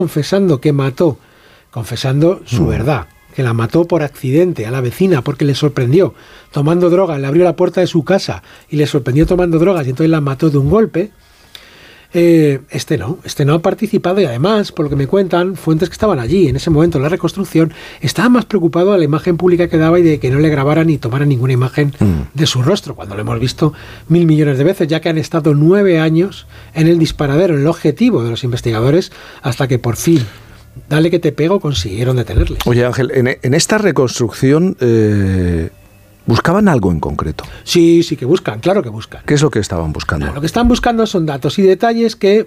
confesando su verdad, que la mató por accidente a la vecina porque le sorprendió tomando drogas, le abrió la puerta de su casa y le sorprendió tomando drogas y entonces la mató de un golpe. Este no ha participado, y además, por lo que me cuentan fuentes que estaban allí en ese momento en la reconstrucción, estaba más preocupado de la imagen pública que daba y de que no le grabaran ni tomaran ninguna imagen de su rostro, cuando lo hemos visto 1.000 millones de veces, ya que han estado 9 años en el disparadero, en el objetivo de los investigadores, hasta que por fin, dale que te pego, consiguieron detenerles. Oye, Ángel, en esta reconstrucción ¿buscaban algo en concreto? Sí que buscan, claro que buscan. ¿Qué es lo que estaban buscando? Lo que están buscando son datos y detalles que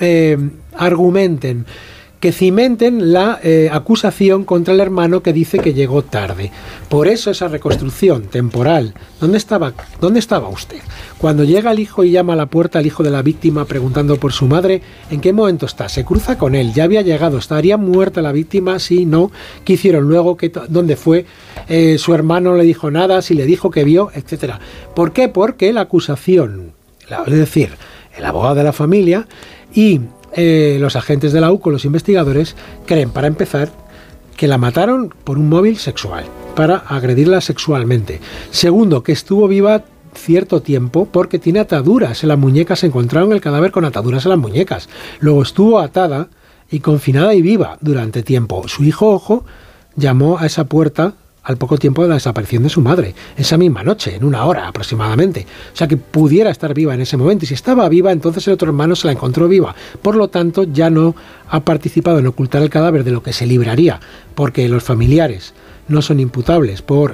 argumenten, que cimenten la acusación contra el hermano que dice que llegó tarde. Por eso esa reconstrucción temporal. ¿Dónde estaba usted? Cuando llega el hijo y llama a la puerta al hijo de la víctima preguntando por su madre, ¿en qué momento está? Se cruza con él, ya había llegado, ¿estaría muerta la víctima? Sí, no. ¿Qué hicieron luego? ¿Dónde fue? Su hermano no le dijo nada, si le dijo que vio, etcétera. ¿Por qué? Porque la acusación, es decir, el abogado de la familia y los agentes de la UCO, los investigadores, creen, para empezar, que la mataron por un móvil sexual, para agredirla sexualmente. Segundo, que estuvo viva cierto tiempo porque tiene ataduras en las muñecas, se encontraron el cadáver con ataduras en las muñecas. Luego estuvo atada y confinada y viva durante tiempo. Su hijo, ojo, llamó a esa puerta al poco tiempo de la desaparición de su madre, esa misma noche, en 1 hora aproximadamente. O sea que pudiera estar viva en ese momento, y si estaba viva, entonces el otro hermano se la encontró viva. Por lo tanto, ya no ha participado en ocultar el cadáver, de lo que se libraría, porque los familiares no son imputables por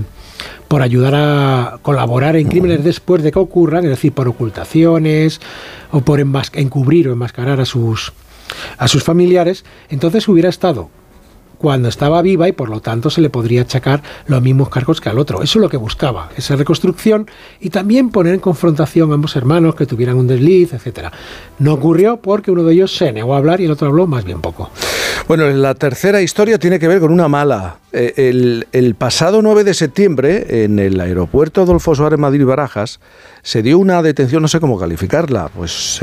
ayudar a colaborar en crímenes después de que ocurran, es decir, por ocultaciones o por encubrir o enmascarar a sus familiares. Entonces hubiera estado cuando estaba viva y por lo tanto se le podría achacar los mismos cargos que al otro. Eso es lo que buscaba, esa reconstrucción, y también poner en confrontación a ambos hermanos que tuvieran un desliz, etcétera. No ocurrió porque uno de ellos se negó a hablar y el otro habló más bien poco. Bueno, la tercera historia tiene que ver con una mala. El pasado 9 de septiembre, en el aeropuerto Adolfo Suárez Madrid-Barajas, se dio una detención, no sé cómo calificarla, pues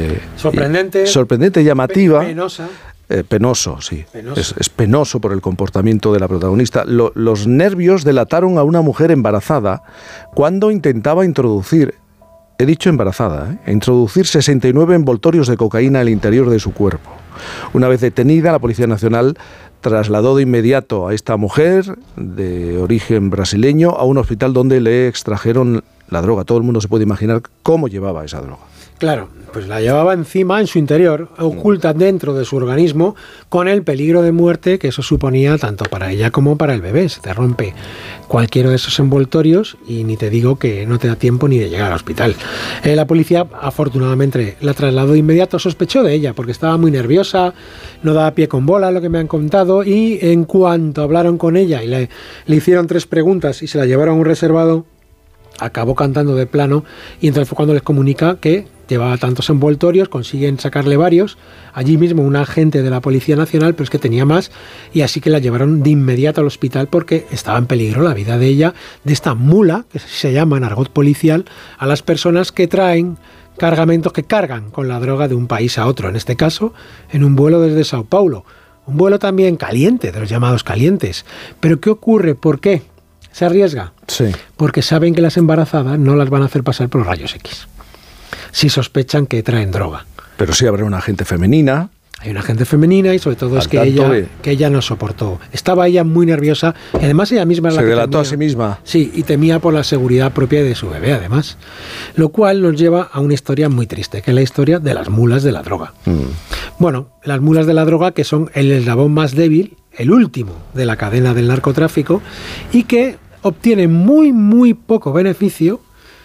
sorprendente, llamativa. Penosa. Penoso, sí. Es penoso por el comportamiento de la protagonista. Los nervios delataron a una mujer embarazada cuando intentaba introducir, he dicho embarazada, introducir 69 envoltorios de cocaína al interior de su cuerpo. Una vez detenida, la Policía Nacional trasladó de inmediato a esta mujer de origen brasileño a un hospital donde le extrajeron la droga. Todo el mundo se puede imaginar cómo llevaba esa droga. Claro, pues la llevaba encima, en su interior, oculta dentro de su organismo, con el peligro de muerte que eso suponía tanto para ella como para el bebé. Se te rompe cualquiera de esos envoltorios y ni te digo que no te da tiempo ni de llegar al hospital. La policía, afortunadamente, la trasladó de inmediato. Sospechó de ella porque estaba muy nerviosa, no daba pie con bola, lo que me han contado, y en cuanto hablaron con ella y le hicieron 3 preguntas y se la llevaron a un reservado, acabó cantando de plano, y entonces fue cuando les comunica que llevaba tantos envoltorios, consiguen sacarle varios, allí mismo un agente de la Policía Nacional, pero es que tenía más, y así que la llevaron de inmediato al hospital porque estaba en peligro la vida de ella, de esta mula, que se llama en argot policial, a las personas que traen cargamentos, que cargan con la droga de un país a otro, en este caso en un vuelo desde Sao Paulo, un vuelo también caliente, de los llamados calientes. Pero ¿qué ocurre? ¿Por qué se arriesga? Sí. Porque saben que las embarazadas no las van a hacer pasar por los rayos X, si sospechan que traen droga. Pero sí habrá una agente femenina. Hay una agente femenina y sobre todo es que ella no soportó. Estaba ella muy nerviosa y además ella misma se delató a sí misma. Sí, y temía por la seguridad propia de su bebé además. Lo cual nos lleva a una historia muy triste, que es la historia de las mulas de la droga. Bueno, las mulas de la droga, que son el eslabón más débil, el último de la cadena del narcotráfico, y que obtienen muy, muy poco beneficio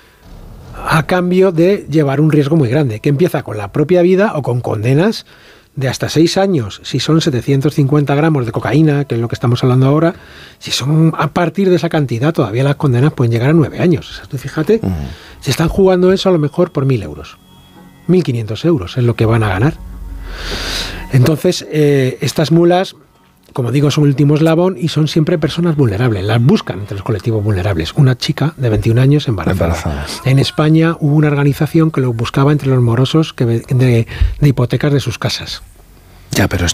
a cambio de llevar un riesgo muy grande, que empieza con la propia vida o con condenas de hasta 6 años, si son 750 gramos de cocaína, que es lo que estamos hablando ahora. Si son a partir de esa cantidad, todavía las condenas pueden llegar a 9 años. O sea, tú fíjate, se están jugando eso a lo mejor por 1.000 euros. 1.500 euros es lo que van a ganar. Entonces, estas mulas, como digo, son el último eslabón y son siempre personas vulnerables. Las buscan entre los colectivos vulnerables. Una chica de 21 años embarazada. En España hubo una organización que lo buscaba entre los morosos de hipotecas de sus casas. Ya, pero